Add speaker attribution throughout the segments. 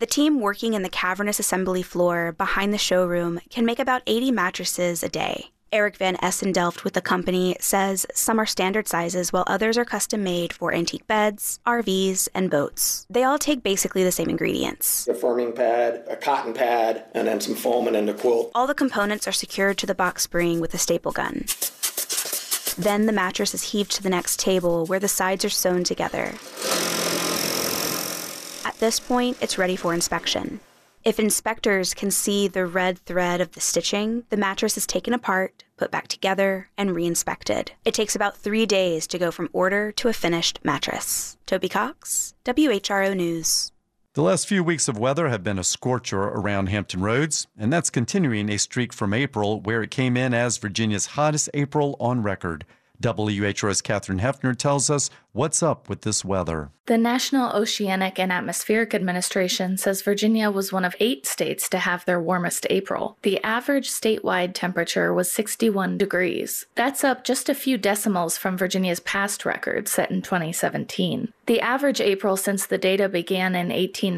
Speaker 1: The team working in the cavernous assembly floor behind the showroom can make about 80 mattresses a day. Eric Van Essendelft with the company says some are standard sizes while others are custom made for antique beds, RVs, and boats. They all take basically the same ingredients.
Speaker 2: A firming pad, a cotton pad, and then some foam and a quilt.
Speaker 1: All the components are secured to the box spring with a staple gun. Then the mattress is heaved to the next table where the sides are sewn together. At this point, it's ready for inspection. If inspectors can see the red thread of the stitching, the mattress is taken apart, put back together, and re-inspected. It takes about 3 days to go from order to a finished mattress. Toby Cox, WHRO News.
Speaker 3: The last few weeks of weather have been a scorcher around Hampton Roads, and that's continuing a streak from April, where it came in as Virginia's hottest April on record. WHRO's Catherine Hefner tells us what's up with this weather.
Speaker 4: The National Oceanic and Atmospheric Administration says Virginia was one of 8 states to have their warmest April. The average statewide temperature was 61 degrees. That's up just a few decimals from Virginia's past record set in 2017. The average April since the data began in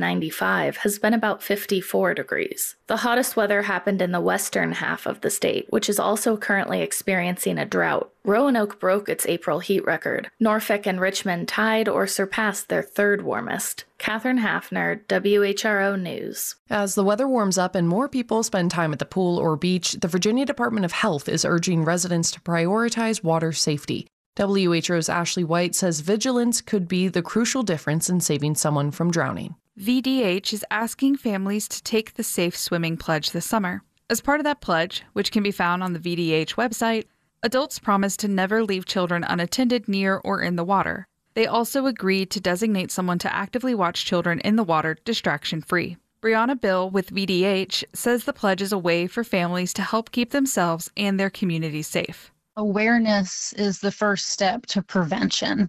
Speaker 4: 1895 has been about 54 degrees. The hottest weather happened in the western half of the state, which is also currently experiencing a drought. Roanoke broke its April heat record. Norfolk and Richmond tied or surpassed their third warmest. Catherine Hafner, WHRO News.
Speaker 5: As the weather warms up and more people spend time at the pool or beach, the Virginia Department of Health is urging residents to prioritize water safety. WHO's Ashley White says vigilance could be the crucial difference in saving someone from drowning.
Speaker 6: VDH is asking families to take the Safe Swimming Pledge this summer. As part of that pledge, which can be found on the VDH website, adults promise to never leave children unattended near or in the water. They also agreed to designate someone to actively watch children in the water distraction-free. Brianna Bill with VDH says the pledge is a way for families to help keep themselves and their communities safe.
Speaker 7: Awareness is the first step to prevention.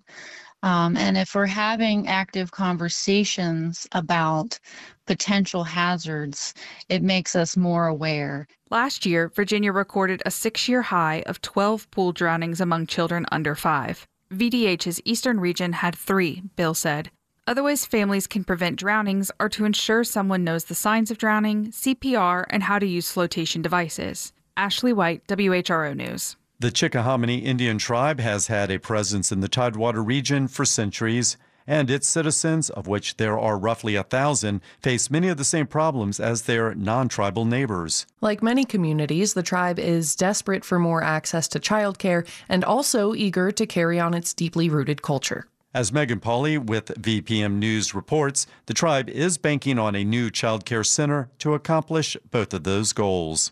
Speaker 7: And if we're having active conversations about potential hazards, it makes us more aware.
Speaker 6: Last year, Virginia recorded a 6-year high of 12 pool drownings among children under 5. VDH's Eastern region had 3, Bill said. Other ways families can prevent drownings are to ensure someone knows the signs of drowning, CPR, and how to use flotation devices. Ashley White, WHRO News.
Speaker 3: The Chickahominy Indian tribe has had a presence in the Tidewater region for centuries, and its citizens, of which there are roughly 1,000, face many of the same problems as their non-tribal neighbors.
Speaker 5: Like many communities, the tribe is desperate for more access to childcare and also eager to carry on its deeply rooted culture.
Speaker 3: As Megan Pauley with VPM News reports, the tribe is banking on a new childcare center to accomplish both of those goals.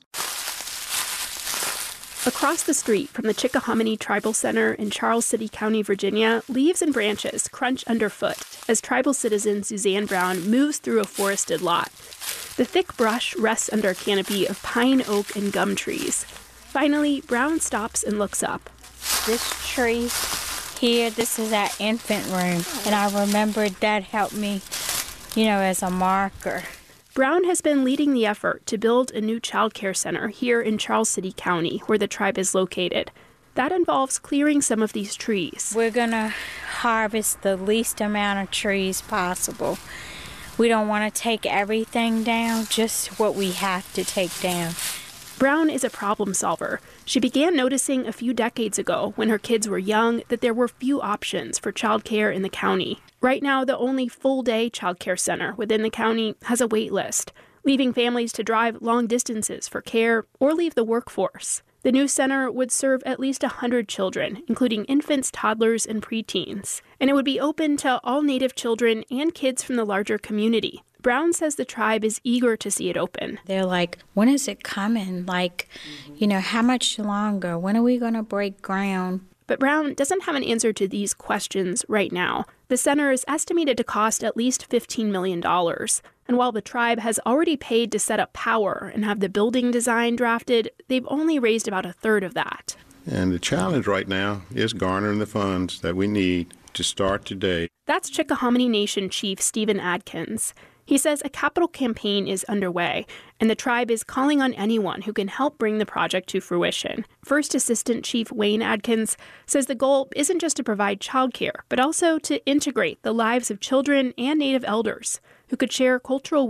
Speaker 8: Across the street from the Chickahominy Tribal Center in Charles City County, Virginia, leaves and branches crunch underfoot as tribal citizen Suzanne Brown moves through a forested lot. The thick brush rests under a canopy of pine, oak, and gum trees. Finally, Brown stops and looks up.
Speaker 9: This tree here, this is our infant room, and I remembered that helped me, as a marker.
Speaker 8: Brown has been leading the effort to build a new child care center here in Charles City County, where the tribe is located. That involves clearing some of these trees.
Speaker 9: We're going to harvest the least amount of trees possible. We don't want to take everything down, just what we have to take down.
Speaker 8: Brown is a problem solver. She began noticing a few decades ago, when her kids were young, that there were few options for childcare in the county. Right now, the only full-day childcare center within the county has a wait list, leaving families to drive long distances for care or leave the workforce. The new center would serve at least 100 children, including infants, toddlers, and preteens. And it would be open to all Native children and kids from the larger community. Brown says the tribe is eager to see it open.
Speaker 9: They're like, when is it coming? How much longer? When are we going to break ground?
Speaker 8: But Brown doesn't have an answer to these questions right now. The center is estimated to cost at least $15 million. And while the tribe has already paid to set up power and have the building design drafted, they've only raised about a third of that.
Speaker 10: And the challenge right now is garnering the funds that we need to start today.
Speaker 8: That's Chickahominy Nation Chief Stephen Adkins. He says a capital campaign is underway, and the tribe is calling on anyone who can help bring the project to fruition. First Assistant Chief Wayne Adkins says the goal isn't just to provide childcare, but also to integrate the lives of children and Native elders who could share cultural